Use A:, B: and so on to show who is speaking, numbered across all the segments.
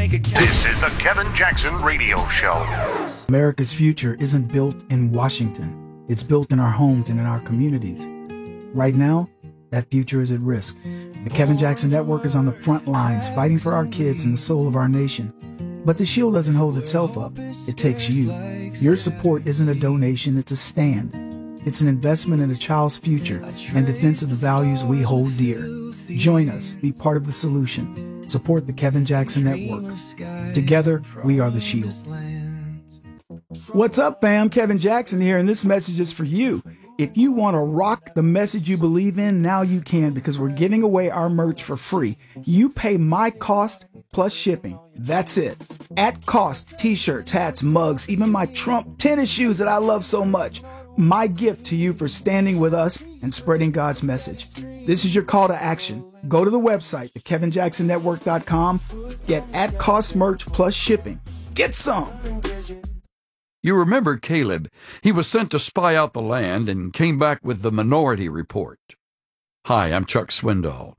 A: bank account.
B: This is the Kevin Jackson Radio Show.
C: America's future isn't built in Washington. It's built in our homes and in our communities. Right now, that future is at risk. The Kevin Jackson Network is on the front lines fighting for our kids and the soul of our nation. But the shield doesn't hold itself up. It takes you. Your support isn't a donation, it's a stand. It's an investment in a child's future and defense of the values we hold dear. Join us. Be part of the solution. Support the Kevin Jackson Network. Together, we are the shield. What's up, fam? Kevin Jackson here, and this message is for you. If you want to rock the message you believe in, now you can, because we're giving away our merch for free. You pay my cost plus shipping. That's it. At cost, t-shirts, hats, mugs, even my Trump tennis shoes that I love so much. My gift to you for standing with us and spreading God's message. This is your call to action. Go to the website, thekevinjacksonnetwork.com. Get at cost merch plus shipping. Get some.
D: You remember Caleb. He was sent to spy out the land and came back with the Minority Report. Hi, I'm Chuck Swindoll.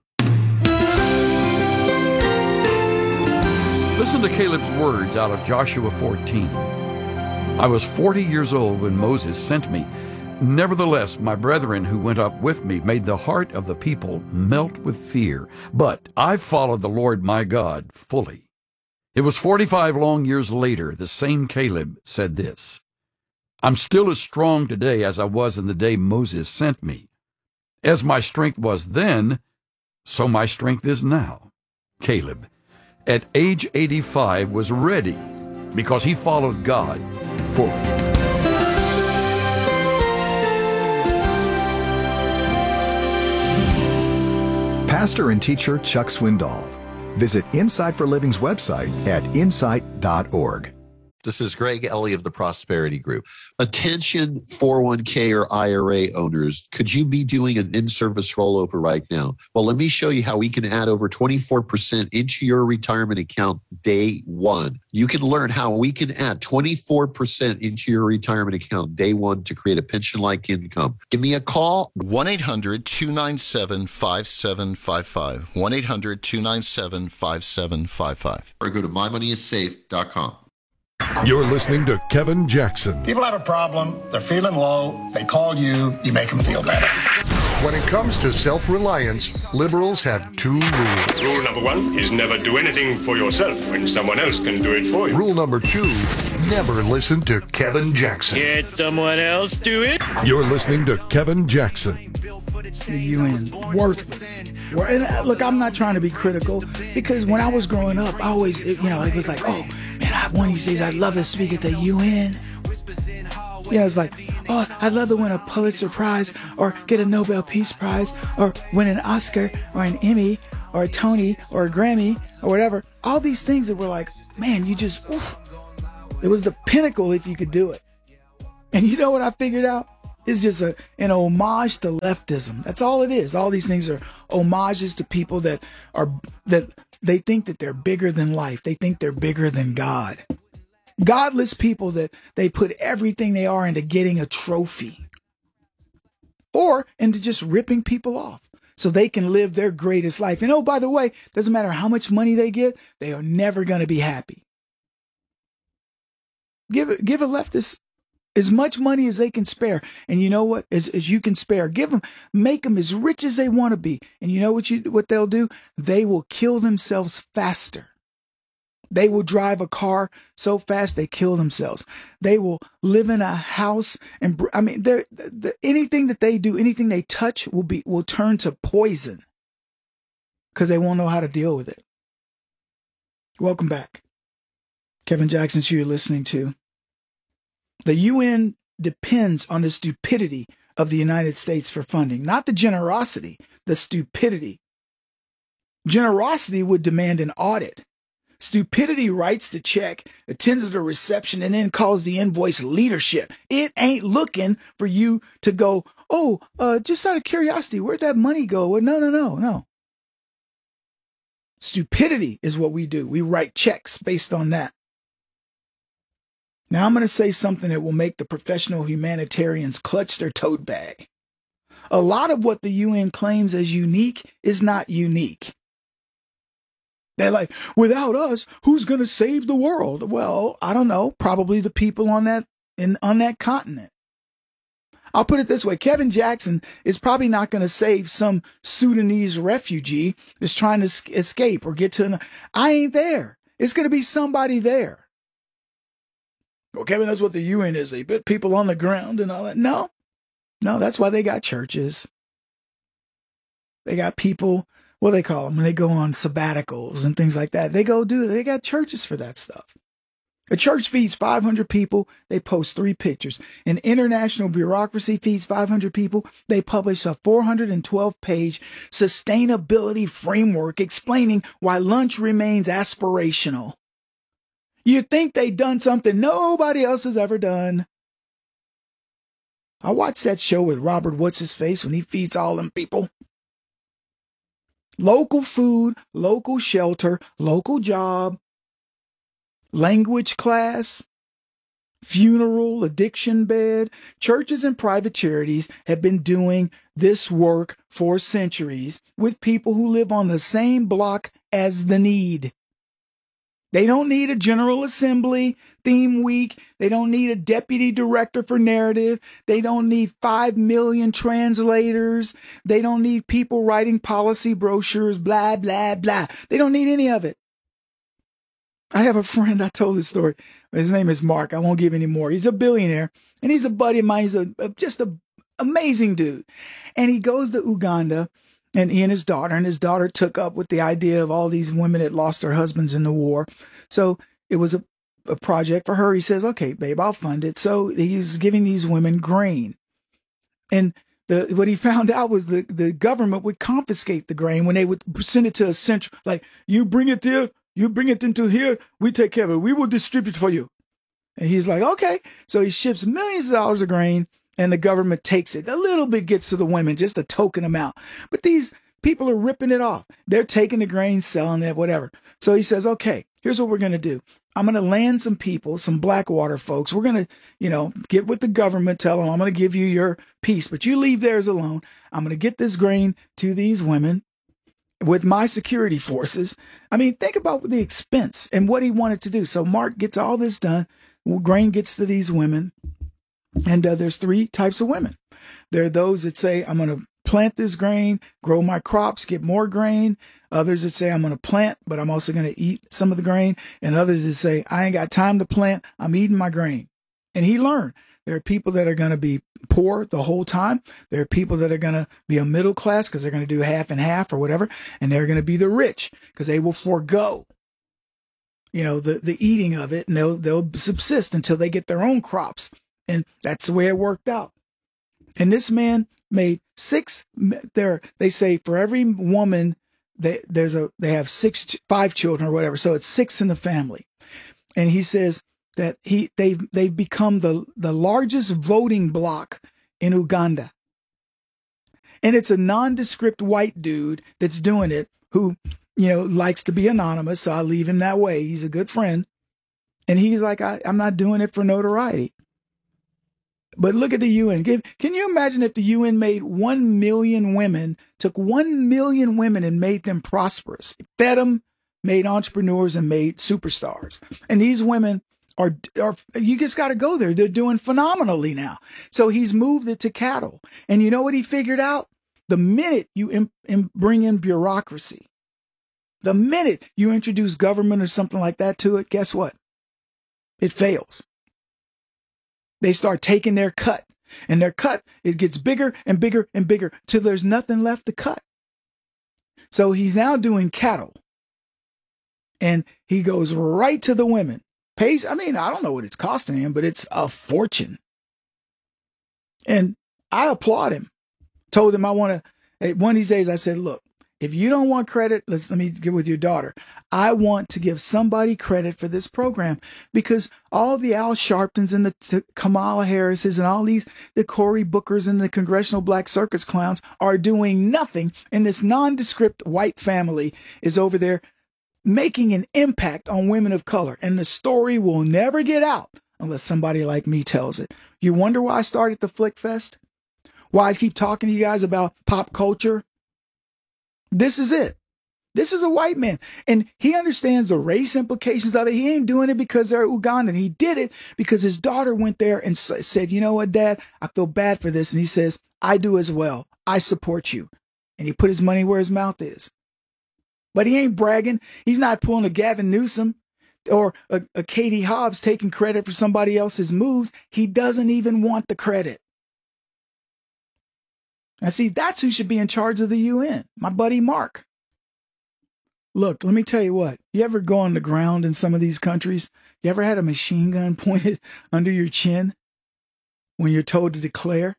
D: Listen to Caleb's words out of Joshua 14. I was 40 years old when Moses sent me. Nevertheless, my brethren who went up with me made the heart of the people melt with fear. But I followed the Lord my God fully. It was 45 long years later, the same Caleb said this: I'm still as strong today as I was in the day Moses sent me. As my strength was then, so my strength is now. Caleb, at age 85, was ready because he followed God fully.
E: Pastor and teacher Chuck Swindoll. Visit Insight for Living's website at insight.org.
F: This is Greg Ellie of the Prosperity Group. Attention 401k or IRA owners, could you be doing an in-service rollover right now? Well, let me show you how we can add over 24% into your retirement account day one. You can learn how we can add 24% into your retirement account day one to create a pension-like income. Give me a call.
G: 1-800-297-5755. 1-800-297-5755.
F: Or go to mymoneyissafe.com.
H: You're listening to Kevin Jackson.
I: People have a problem, they're feeling low, they call you, you make them feel better.
H: When it comes to self-reliance, liberals have two rules.
J: Rule number one is never do anything for yourself when someone else can do it for you.
H: Rule number two, never listen to Kevin Jackson.
K: Get someone else do it.
H: You're listening to Kevin Jackson.
C: The UN, worthless. And look, I'm not trying to be critical, because when I was growing up, I always, it was like, oh, man, one of these days I'd love to speak at the UN. It's like, oh, I'd love to win a Pulitzer Prize or get a Nobel Peace Prize or win an Oscar or an Emmy or a Tony or a Grammy or whatever. All these things that were like, man, it was the pinnacle if you could do it. And you know what I figured out? It's just an homage to leftism. That's all it is. All these things are homages to people that they think that they're bigger than life. They think they're bigger than God. Godless people that they put everything they are into getting a trophy or into just ripping people off so they can live their greatest life. And oh, by the way, doesn't matter how much money they get, they are never going to be happy. Give a leftist as much money as they can spare. And you know what? As you can spare, make them as rich as they want to be. And you know what they'll do? They will kill themselves faster. They will drive a car so fast they kill themselves. They will live in a house, and anything that they do, anything they touch will turn to poison because they won't know how to deal with it. Welcome back. Kevin Jackson, who you're listening to. The UN depends on the stupidity of the United States for funding, not the generosity, the stupidity. Generosity would demand an audit. Stupidity writes the check, attends to the reception, and then calls the invoice leadership. It ain't looking for you to go, just out of curiosity, where'd that money go? Well, no. Stupidity is what we do. We write checks based on that. Now I'm going to say something that will make the professional humanitarians clutch their tote bag. A lot of what the UN claims as unique is not unique. They're like, without us, who's going to save the world? Well, I don't know. Probably the people on that continent. I'll put it this way. Kevin Jackson is probably not going to save some Sudanese refugee that's trying to escape or get to I ain't there. It's going to be somebody there. Well, Kevin, that's what the UN is. They put people on the ground and all that. No, that's why they got churches. They got people, what do they call them, when they go on sabbaticals and things like that. They got churches for that stuff. A church feeds 500 people. They post 3 pictures. An international bureaucracy feeds 500 people. They publish a 412-page sustainability framework explaining why lunch remains aspirational. You'd think they'd done something nobody else has ever done. I watched that show with Robert What's-His-Face when he feeds all them people. Local food, local shelter, local job. Language class, funeral, addiction bed. Churches and private charities have been doing this work for centuries with people who live on the same block as the need. They don't need a General Assembly theme week. They don't need a deputy director for narrative. They don't need 5 million translators. They don't need people writing policy brochures, blah, blah, blah. They don't need any of it. I have a friend, I told this story. His name is Mark. I won't give any more. He's a billionaire, and he's a buddy of mine. He's just an amazing dude. And he goes to Uganda, and he and his daughter took up with the idea of all these women that lost their husbands in the war. So it was a project for her. He says, okay, babe, I'll fund it. So he was giving these women grain. And what he found out was the government would confiscate the grain when they would send it to a central, like, you bring it there. You bring it into here, we take care of it. We will distribute for you. And he's like, okay. So he ships millions of dollars of grain, and the government takes it. A little bit gets to the women, just a token amount. But these people are ripping it off. They're taking the grain, selling it, whatever. So he says, okay, here's what we're going to do. I'm going to land some people, some Blackwater folks. We're going to, get with the government, tell them I'm going to give you your piece, but you leave theirs alone. I'm going to get this grain to these women with my security forces. I mean, think about the expense and what he wanted to do. So Mark gets all this done. Grain gets to these women. And there's 3 types of women. There are those that say, I'm going to plant this grain, grow my crops, get more grain. Others that say, I'm going to plant, but I'm also going to eat some of the grain. And others that say, I ain't got time to plant. I'm eating my grain. And he learned. There are people that are going to be poor the whole time. There are people that are going to be a middle class because they're going to do half and half or whatever. And they're going to be the rich because they will forego, the eating of it. And they'll subsist until they get their own crops. And that's the way it worked out. And this man made 6 there. They say for every woman, they have 5 children or whatever. So it's 6 in the family. And he says that they've become the largest voting bloc in Uganda. And it's a nondescript white dude that's doing it who, likes to be anonymous. So I leave him that way. He's a good friend. And he's like, I'm not doing it for notoriety. But look at the UN. Can you imagine if the UN made 1 million women, took 1 million women and made them prosperous, fed them, made entrepreneurs and made superstars. And these women are you just got to go there. They're doing phenomenally now. So he's moved it to cattle. And you know what he figured out? The minute you bring in bureaucracy, the minute you introduce government or something like that to it, guess what? It fails. They start taking their cut. And their cut, it gets bigger and bigger and bigger till there's nothing left to cut. So he's now doing cattle. And he goes right to the women. Pays, I don't know what it's costing him, but it's a fortune. And I applaud him. Told him I want to, one of these days I said, look, if you don't want credit, let me get with your daughter. I want to give somebody credit for this program because all the Al Sharptons and the Kamala Harrises and all the Cory Bookers and the Congressional Black Circus clowns are doing nothing. And this nondescript white family is over there making an impact on women of color. And the story will never get out unless somebody like me tells it. You wonder why I started the Flick Fest? Why I keep talking to you guys about pop culture? This is it. This is a white man, and he understands the race implications of it. He ain't doing it because they're Ugandan. He did it because his daughter went there and said, you know what, Dad, I feel bad for this. And he says, I do as well. I support you. And he put his money where his mouth is. But he ain't bragging. He's not pulling a Gavin Newsom or a Katie Hobbs taking credit for somebody else's moves. He doesn't even want the credit. Now, see, that's who should be in charge of the UN, my buddy Mark. Look, let me tell you what. You ever go on the ground in some of these countries? You ever had a machine gun pointed under your chin when you're told to declare?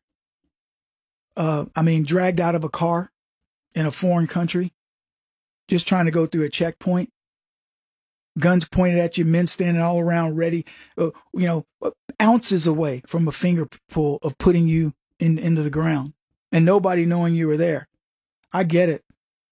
C: Dragged out of a car in a foreign country, just trying to go through a checkpoint. Guns pointed at you, men standing all around ready, ounces away from a finger pull of putting you into the ground and nobody knowing you were there. I get it.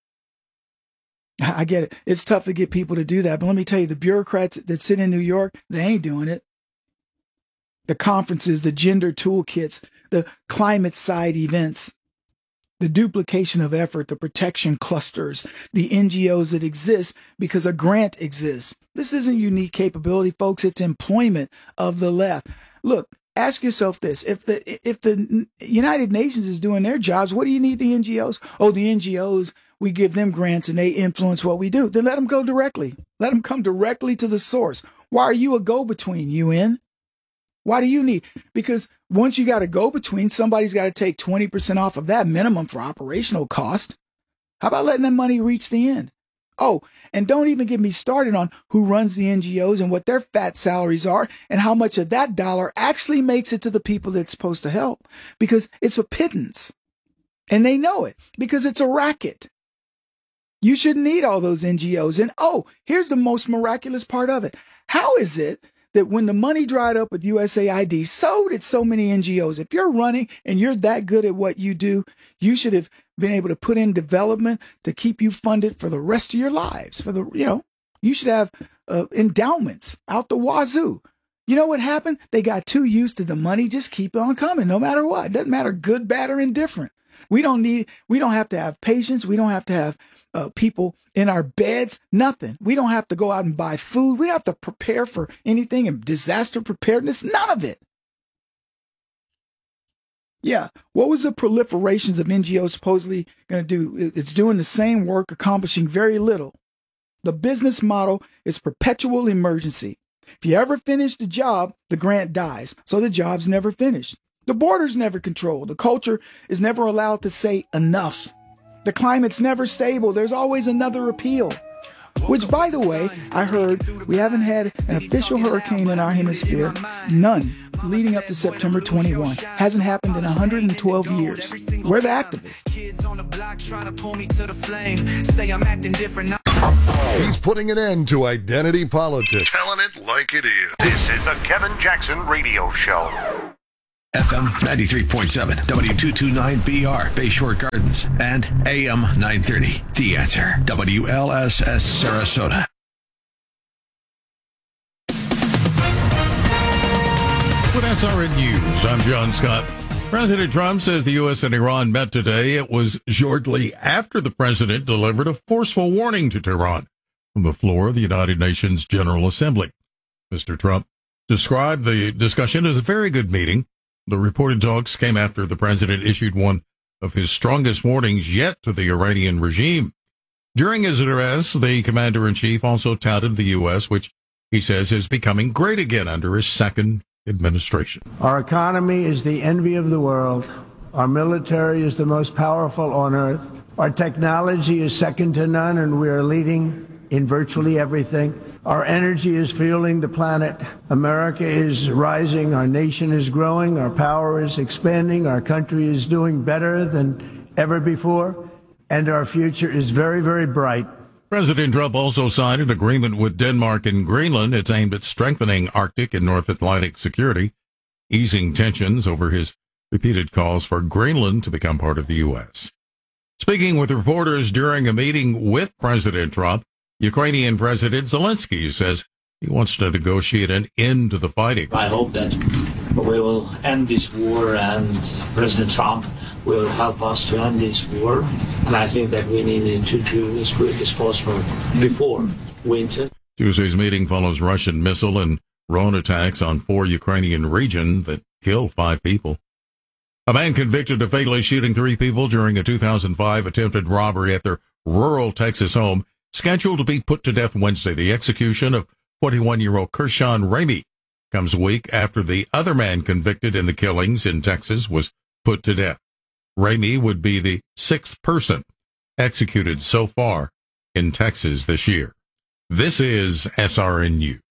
C: It's tough to get people to do that. But let me tell you, the bureaucrats that sit in New York, they ain't doing it. The conferences, the gender toolkits, the climate side events, the duplication of effort, the protection clusters, the NGOs that exist because a grant exists. This isn't unique capability, folks. It's employment of the left. Look, ask yourself this. If the United Nations is doing their jobs, what do you need the NGOs? Oh, the NGOs, we give them grants and they influence what we do. Then let them go directly. Let them come directly to the source. Why are you a go-between, UN? Why do you need? Because once you got a go-between, somebody's got to take 20% off of that minimum for operational cost. How about letting that money reach the end? Oh, and don't even get me started on who runs the NGOs and what their fat salaries are and how much of that dollar actually makes it to the people that's supposed to help. Because it's a pittance. And they know it because it's a racket. You shouldn't need all those NGOs. And here's the most miraculous part of it. How is it that when the money dried up with USAID, so did so many NGOs? If you're running and you're that good at what you do, you should have been able to put in development to keep you funded for the rest of your lives. You should have endowments out the wazoo. You know what happened? They got too used to the money just keep on coming, no matter what. It doesn't matter good, bad, or indifferent. We don't have to have patience. We don't have to have people in our beds, nothing. We don't have to go out and buy food. We don't have to prepare for anything and disaster preparedness, none of it. Yeah, what was the proliferations of NGOs supposedly going to do? It's doing the same work, accomplishing very little. The business model is perpetual emergency. If you ever finish the job, the grant dies, so the job's never finished. The border's never controlled. The culture is never allowed to say enough. The climate's never stable. There's always another appeal. Which, by the way, I heard we haven't had an official hurricane in our hemisphere, none, leading up to September 21. Hasn't happened in 112 years. We're the activists.
H: He's putting an end to identity politics.
B: Telling it like it is. This is the Kevin Jackson Radio Show.
A: FM 93.7, W229BR, Bayshore Gardens, and AM 930. The Answer, WLSS Sarasota.
D: With SRN News, I'm John Scott. President Trump says the U.S. and Iran met today. It was shortly after the president delivered a forceful warning to Tehran from the floor of the United Nations General Assembly. Mr. Trump described the discussion as a very good meeting. The reported talks came after the president issued one of his strongest warnings yet to the Iranian regime. During his address, the commander-in-chief also touted the U.S., which he says is becoming great again under his second administration.
L: Our economy is the envy of the world. Our military is the most powerful on earth. Our technology is second to none, and we are leading in virtually everything. Our energy is fueling the planet. America is rising. Our nation is growing. Our power is expanding. Our country is doing better than ever before. And our future is very, very bright.
D: President Trump also signed an agreement with Denmark and Greenland. It's aimed at strengthening Arctic and North Atlantic security, easing tensions over his repeated calls for Greenland to become part of the U.S. Speaking with reporters during a meeting with President Trump, Ukrainian President Zelensky says he wants to negotiate an end to the fighting.
M: I hope that we will end this war, and President Trump will help us to end this war. And I think that we need to do as quick as possible before winter.
N: Tuesday's meeting follows Russian missile and drone attacks on 4 Ukrainian regions that killed 5 people. A man convicted of fatally shooting 3 people during a 2005 attempted robbery at their rural Texas home, scheduled to be put to death Wednesday. The execution of 21-year-old Kershawn Ramey comes a week after the other man convicted in the killings in Texas was put to death. Ramey would be the 6th person executed so far in Texas this year. This is SRN News.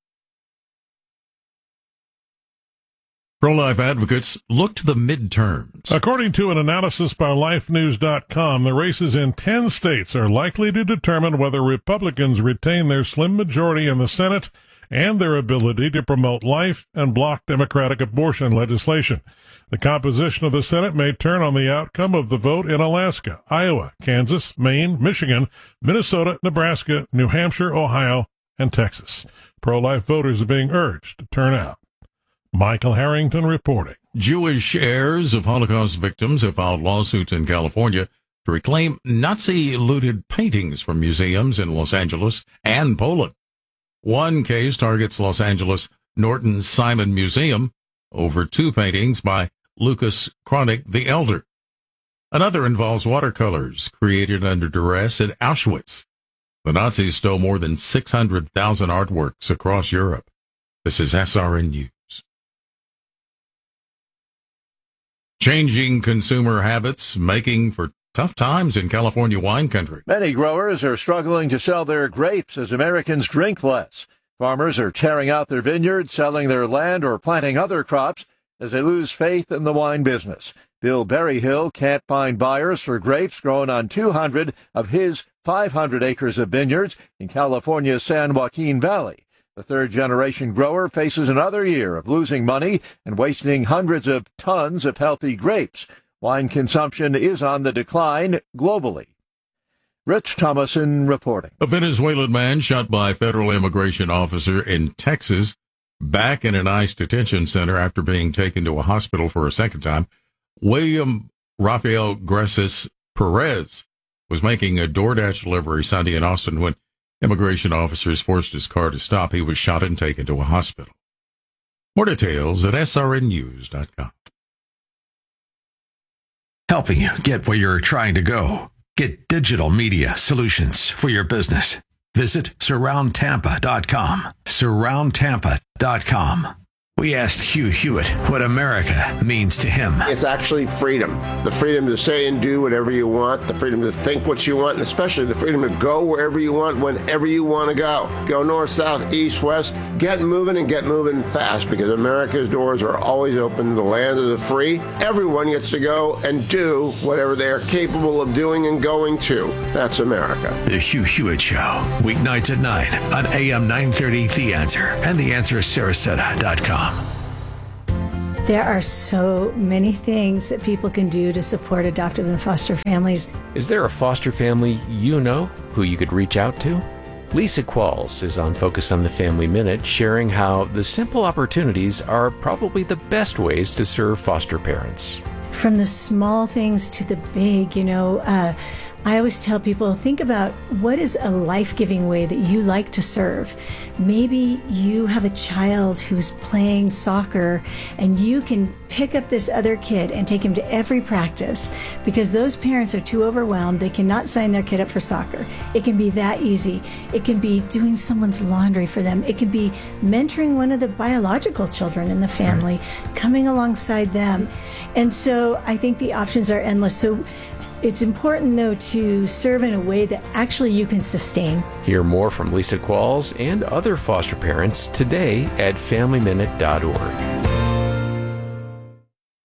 N: Pro-life advocates look to the midterms.
O: According to an analysis by LifeNews.com, the races in 10 states are likely to determine whether Republicans retain their slim majority in the Senate and their ability to promote life and block Democratic abortion legislation. The composition of the Senate may turn on the outcome of the vote in Alaska, Iowa, Kansas, Maine, Michigan, Minnesota, Nebraska, New Hampshire, Ohio, and Texas. Pro-life voters are being urged to turn out. Michael Harrington reporting.
N: Jewish heirs of Holocaust victims have filed lawsuits in California to reclaim Nazi-looted paintings from museums in Los Angeles and Poland. One case targets Los Angeles Norton Simon Museum over 2 paintings by Lucas Kronig the Elder. Another involves watercolors created under duress at Auschwitz. The Nazis stole more than 600,000 artworks across Europe. This is SRN News. Changing consumer habits, making for tough times in California wine country.
P: Many growers are struggling to sell their grapes as Americans drink less. Farmers are tearing out their vineyards, selling their land, or planting other crops as they lose faith in the wine business. Bill Berryhill can't find buyers for grapes grown on 200 of his 500 acres of vineyards in California's San Joaquin Valley. The third-generation grower faces another year of losing money and wasting hundreds of tons of healthy grapes. Wine consumption is on the decline globally. Rich Thomason reporting.
N: A Venezuelan man shot by a federal immigration officer in Texas, back in an ICE detention center after being taken to a hospital for a second time. William Rafael Gracias Perez was making a DoorDash delivery Sunday in Austin when immigration officers forced his car to stop. He was shot and taken to a hospital. More details at srnnews.com.
A: Helping you get where you're trying to go. Get digital media solutions for your business. Visit surroundtampa.com. Surroundtampa.com. We asked Hugh Hewitt what America means to him.
Q: It's actually freedom. The freedom to say and do whatever you want, the freedom to think what you want, and especially the freedom to go wherever you want, whenever you want to go. Go north, south, east, west. Get moving fast, because America's doors are always open. The land of the free. Everyone gets to go and do whatever they are capable of doing and going to. That's America.
A: The Hugh Hewitt Show. Weeknights at 9 on AM 930 The Answer and TheAnswerSarasota.com.
R: There are so many things that people can do to support adoptive and foster families.
S: Is there a foster family you know who you could reach out to? Lisa Qualls is on Focus on the Family Minute, sharing how the simple opportunities are probably the best ways to serve foster parents.
R: From the small things to the big, I always tell people, think about what is a life-giving way that you like to serve. Maybe you have a child who's playing soccer and you can pick up this other kid and take him to every practice because those parents are too overwhelmed. They cannot sign their kid up for soccer. It can be that easy. It can be doing someone's laundry for them. It can be mentoring one of the biological children in the family, coming alongside them. And so I think the options are endless. So it's important, though, to serve in a way that actually you can sustain.
S: Hear more from Lisa Qualls and other foster parents today at FamilyMinute.org.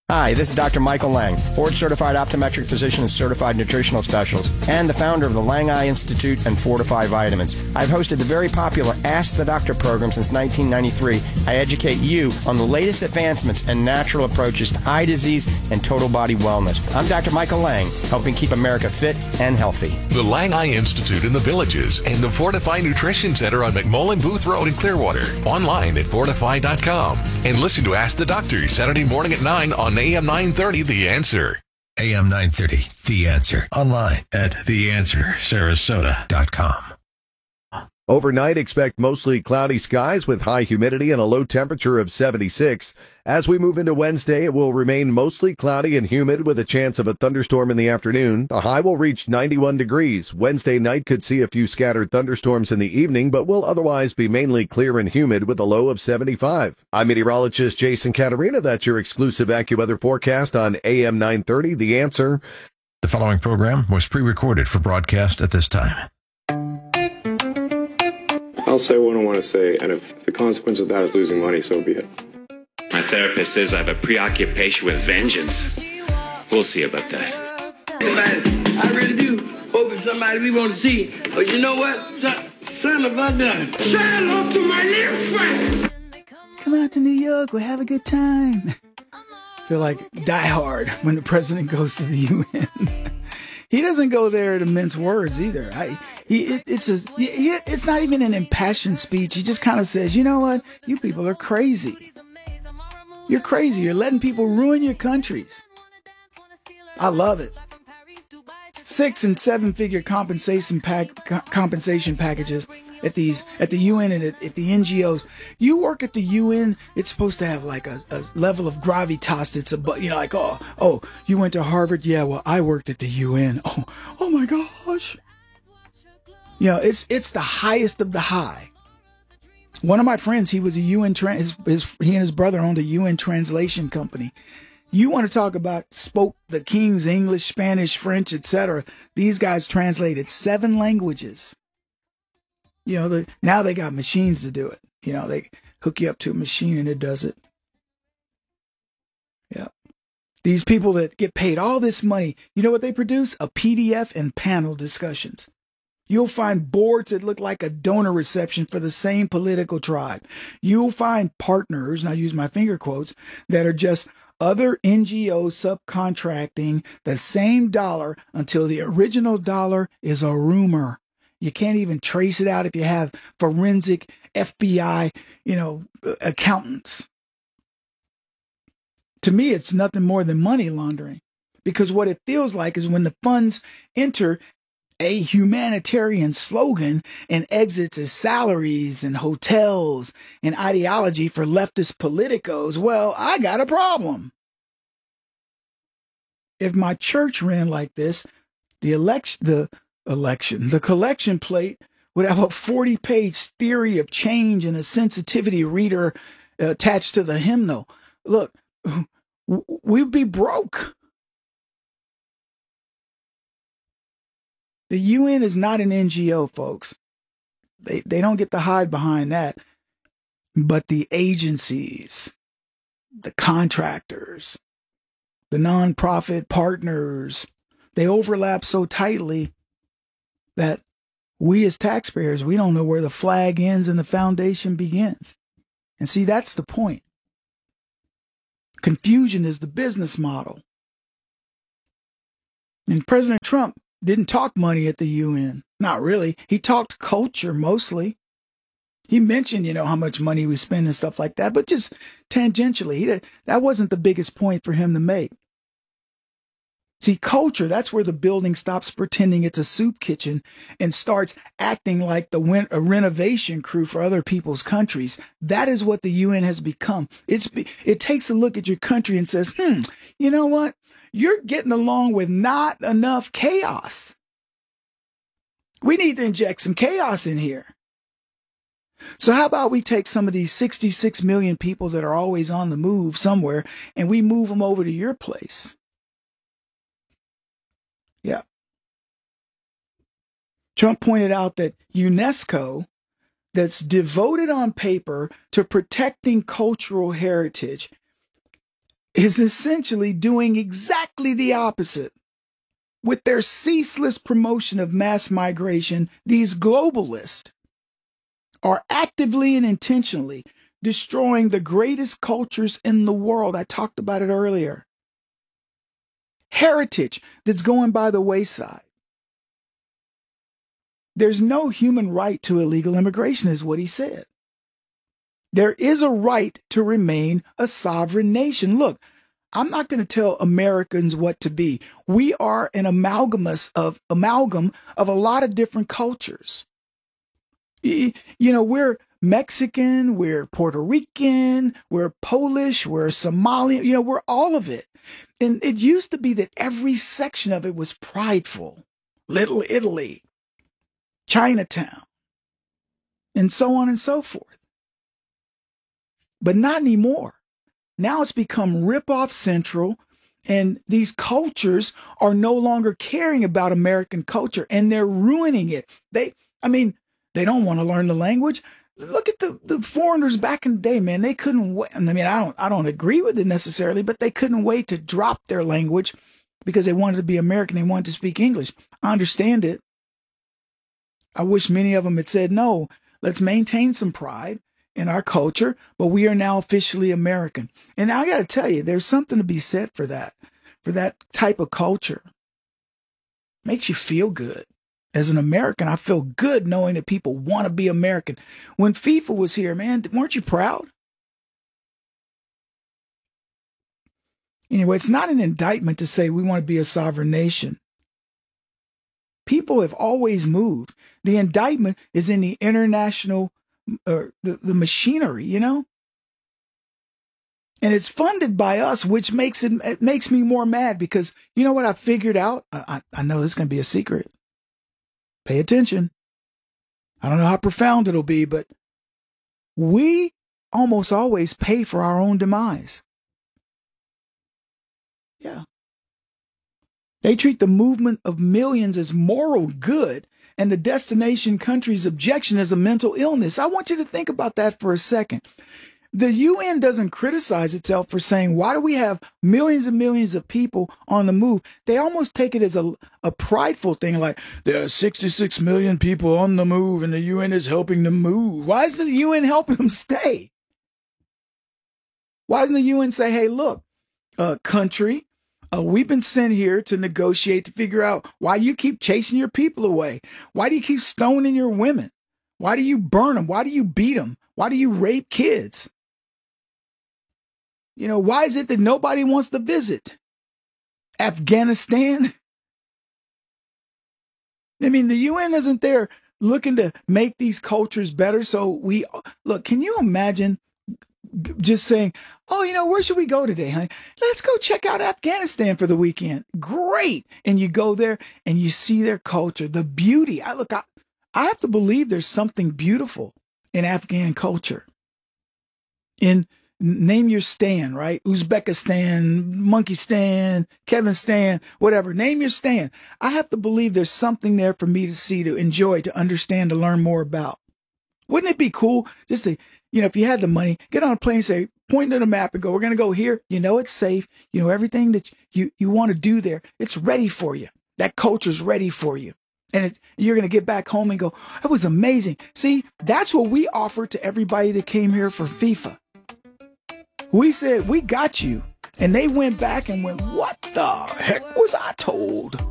T: Hi, this is Dr. Michael Lang, board-certified optometric physician and certified nutritional specialist, and the founder of the Lang Eye Institute and Fortify Vitamins. I've hosted the very popular Ask the Doctor program since 1993. I educate you on the latest advancements and natural approaches to eye disease and total body wellness. I'm Dr. Michael Lang, helping keep America fit and healthy.
U: The Lang Eye Institute in the Villages and the Fortify Nutrition Center on McMullen Booth Road in Clearwater. Online at fortify.com. And listen to Ask the Doctor Saturday morning at 9 on AM 930, The Answer.
A: AM 930, The Answer. Online at theanswersarasota.com.
V: Overnight, expect mostly cloudy skies with high humidity and a low temperature of 76. As we move into Wednesday, it will remain mostly cloudy and humid with a chance of a thunderstorm in the afternoon. The high will reach 91 degrees. Wednesday night could see a few scattered thunderstorms in the evening, but will otherwise be mainly clear and humid with a low of 75. I'm meteorologist Jason Caterina. That's your exclusive AccuWeather forecast on AM 930, The Answer.
A: The following program was pre-recorded for broadcast at this time.
W: I'll say what I want to say, and if the consequence of that is losing money, so be it.
X: My therapist says I have a preoccupation with vengeance. We'll see about that.
Y: I really do hope it's somebody we want to see. But you know what? Son of a gun. Say hello to my little friend.
C: Come out to New York. We'll have a good time. Feel like Die Hard when the president goes to the UN. He doesn't go there to mince words either. It's not even an impassioned speech. He just kind of says, you know what? You people are crazy. You're crazy. You're letting people ruin your countries. I love it. 6- and 7-figure compensation packages at the UN and at the NGOs. You work at the UN, it's supposed to have like a level of gravitas that's above, you know, like, oh, you went to Harvard? Yeah, well, I worked at the UN. Oh my gosh. You know, it's the highest of the high. One of my friends, he was a UN, he and his brother owned a UN translation company. You want to talk about spoke the king's English, Spanish, French, etc. These guys translated 7 languages. You know, now they got machines to do it. You know, they hook you up to a machine and it does it. Yeah. These people that get paid all this money, you know what they produce? A PDF and panel discussions. You'll find boards that look like a donor reception for the same political tribe. You'll find partners, and I use my finger quotes, that are just other NGOs subcontracting the same dollar until the original dollar is a rumor. You can't even trace it out if you have forensic FBI, accountants. To me, it's nothing more than money laundering, because what it feels like is when the funds enter a humanitarian slogan and exits as salaries and hotels and ideology for leftist politicos, well, I got a problem. If my church ran like this, the collection plate would have a 40-page theory of change and a sensitivity reader attached to the hymnal. Look, we'd be broke. The UN is not an NGO, folks. They don't get to hide behind that. But the agencies, the contractors, the nonprofit partners, they overlap so tightly that we as taxpayers, we don't know where the flag ends and the foundation begins. And see, that's the point. Confusion is the business model. And President Trump didn't talk money at the UN. Not really. He talked culture mostly. He mentioned, how much money we spend and stuff like that, but just tangentially. That wasn't the biggest point for him to make. See, culture, that's where the building stops pretending it's a soup kitchen and starts acting like a renovation crew for other people's countries. That is what the UN has become. It takes a look at your country and says, you know what? You're getting along with not enough chaos. We need to inject some chaos in here. So how about we take some of these 66 million people that are always on the move somewhere and we move them over to your place? Yeah. Trump pointed out that UNESCO, that's devoted on paper to protecting cultural heritage, is essentially doing exactly the opposite. With their ceaseless promotion of mass migration, these globalists are actively and intentionally destroying the greatest cultures in the world. I talked about it earlier. Heritage that's going by the wayside. There's no human right to illegal immigration, is what he said. There is a right to remain a sovereign nation. Look, I'm not going to tell Americans what to be. We are an amalgam of a lot of different cultures. You know, we're Mexican, we're Puerto Rican, we're Polish, we're Somalian, you know, we're all of it. And it used to be that every section of it was prideful. Little Italy, Chinatown, and so on and so forth. But not anymore. Now it's become rip-off central, and these cultures are no longer caring about American culture, and they're ruining it. They don't want to learn the language. Look at the foreigners back in the day, man. They couldn't wait. I mean, I don't agree with it necessarily, but they couldn't wait to drop their language because they wanted to be American. They wanted to speak English. I understand it. I wish many of them had said, no, let's maintain some pride in our culture, but we are now officially American. And I got to tell you, there's something to be said for that type of culture. Makes you feel good. As an American, I feel good knowing that people want to be American. When FIFA was here, man, weren't you proud? Anyway, it's not an indictment to say we want to be a sovereign nation. People have always moved. The indictment is in the international, the machinery, you know? And it's funded by us, which makes me more mad because you know what I figured out? I know this is going to be a secret. Pay attention. I don't know how profound it'll be, but we almost always pay for our own demise. Yeah. They treat the movement of millions as moral good and the destination country's objection as a mental illness. I want you to think about that for a second. The UN doesn't criticize itself for saying, why do we have millions and millions of people on the move? They almost take it as a prideful thing, like there are 66 million people on the move and the UN is helping them move. Why is the UN helping them stay? Why doesn't the UN say, hey, look, country, we've been sent here to negotiate to figure out why you keep chasing your people away. Why do you keep stoning your women? Why do you burn them? Why do you beat them? Why do you rape kids? You know, why is it that nobody wants to visit Afghanistan? I mean, the UN isn't there looking to make these cultures better. So look, can you imagine just saying, oh, you know, where should we go today, honey? Let's go check out Afghanistan for the weekend. Great. And you go there and you see their culture, the beauty. I have to believe there's something beautiful in Afghan culture. Name your stan, right? Uzbekistan, Monkeystan, Kevinstan, whatever. Name your stan. I have to believe there's something there for me to see, to enjoy, to understand, to learn more about. Wouldn't it be cool just to, you know, if you had the money, get on a plane and say, point to the map and go, we're going to go here. You know, it's safe. You know, everything that you want to do there, it's ready for you. That culture's ready for you. And you're going to get back home and go, that was amazing. See, that's what we offered to everybody that came here for FIFA. We said, we got you. And they went back and went, what the heck was I told?